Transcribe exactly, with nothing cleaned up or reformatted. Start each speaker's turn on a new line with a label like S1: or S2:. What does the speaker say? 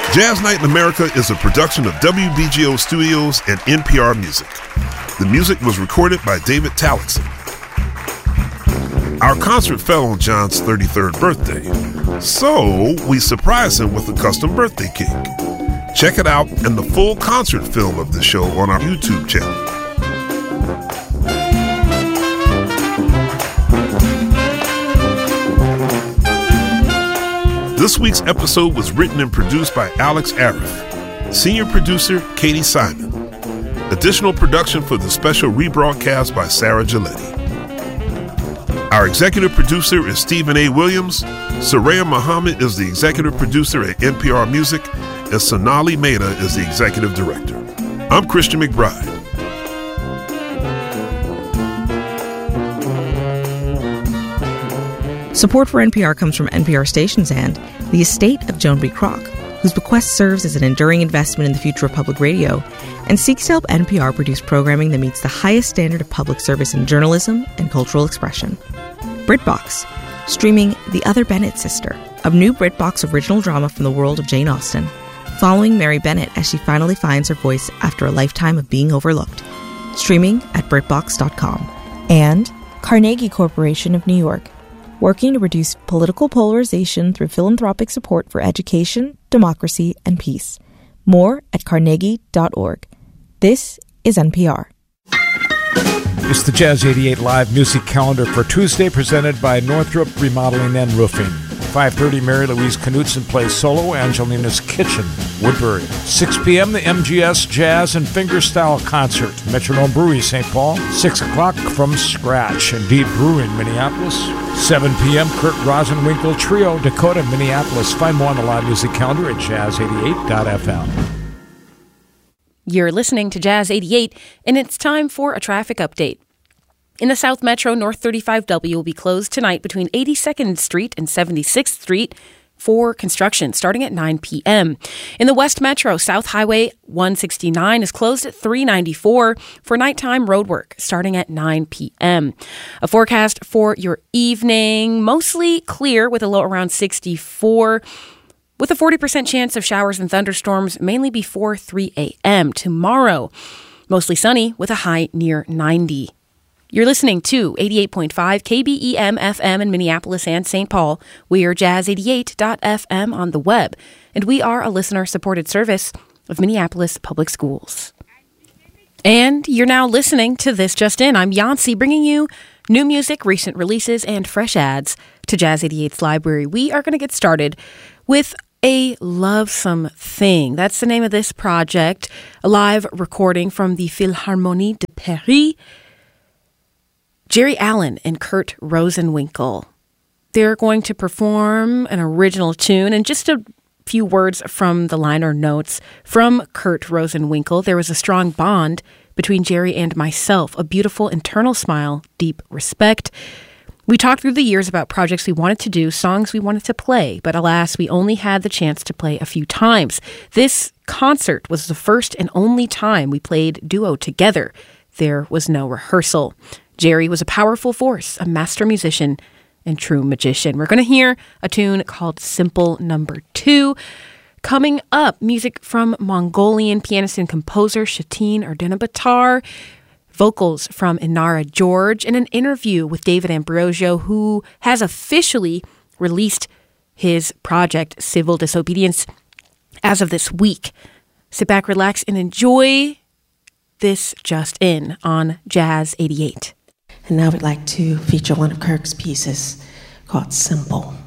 S1: Jazz Night in America is a production of W B G O Studios and N P R Music. The music was recorded by David Tallickson. Our concert fell on John's thirty-third birthday, so we surprised him with a custom birthday cake. Check it out and the full concert film of the show on our YouTube channel. This week's episode was written and produced by Alex Arif. Senior producer, Katie Simon. Additional production for the special rebroadcast by Sarah Giletti. Our executive producer is Stephen A. Williams. Soraya Muhammad is the executive producer at N P R Music, and Sonali Mehta is the executive director. I'm Christian McBride.
S2: Support for N P R comes from N P R stations and the estate of Joan B. Kroc, whose bequest serves as an enduring investment in the future of public radio and seeks to help N P R produce programming that meets the highest standard of public service in journalism and cultural expression. BritBox, streaming The Other Bennett Sister, a new BritBox original drama from the world of Jane Austen, following Mary Bennett as she finally finds her voice after a lifetime of being overlooked. Streaming at Britbox dot com. And Carnegie Corporation of New York, working to reduce political polarization through philanthropic support for education, democracy, and peace. More at carnegie dot org. This is N P R.
S3: It's the Jazz eighty-eight Live Music Calendar for Tuesday, presented by Northrop Remodeling and Roofing. five thirty, Mary Louise Knutson plays solo, Angelina's Kitchen, Woodbury. six p.m., the M G S Jazz and Fingerstyle Concert, Metronome Brewery, Saint Paul. six o'clock, From Scratch and Deep Brewing, Minneapolis. seven p.m., Kurt Rosenwinkel Trio, Dakota, Minneapolis. Find more on the live music calendar at jazz eighty-eight dot f m.
S4: You're listening to Jazz eighty-eight, and it's time for a traffic update. In the South Metro, North thirty-five W will be closed tonight between eighty-second Street and seventy-sixth Street for construction starting at nine p.m. In the West Metro, South Highway one sixty-nine is closed at three ninety-four for nighttime roadwork starting at nine p.m. A forecast for your evening, mostly clear with a low around sixty-four, with a forty percent chance of showers and thunderstorms mainly before three a.m. Tomorrow, mostly sunny with a high near ninety. You're listening to eighty-eight point five K B E M F M in Minneapolis and Saint Paul. We are jazz eighty-eight dot f m on the web, and we are a listener-supported service of Minneapolis Public Schools. And you're now listening to This Just In. I'm Yancy, bringing you new music, recent releases, and fresh ads to Jazz eighty-eight's library. We are going to get started with A Lovesome Thing. That's the name of this project, a live recording from the Philharmonie de Paris. Jerry Allen and Kurt Rosenwinkel. They're going to perform an original tune, and just a few words from the liner notes from Kurt Rosenwinkel. There was a strong bond between Jerry and myself, a beautiful internal smile, deep respect. We talked through the years about projects we wanted to do, songs we wanted to play, but alas, we only had the chance to play a few times. This concert was the first and only time we played duo together. There was no rehearsal. Jerry was a powerful force, a master musician, and true magician. We're going to hear a tune called Simple Number Two. Coming up, music from Mongolian pianist and composer Shatin Erdene-Batar, vocals from Inara George, and an interview with David Ambrosio, who has officially released his project, Civil Disobedience, as of this week. Sit back, relax, and enjoy This Just In on Jazz eighty-eight.
S5: And now we'd like to feature one of Kirk's pieces called Simple.